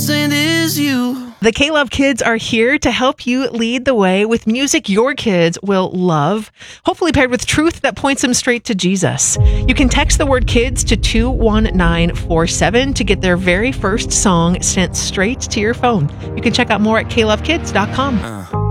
innocent as you. The K-Love Kids are here to help you lead the way with music your kids will love, hopefully paired with truth that points them straight to Jesus. You can text the word kids to 21947 to get their very first song sent straight to your phone. You can check out more at klovekids.com.